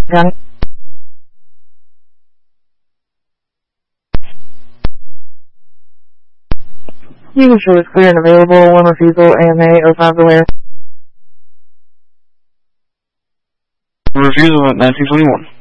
Johnny. You can show is clear and available. 1 refusal, AMA 05 Delaware. Refusal at 1921.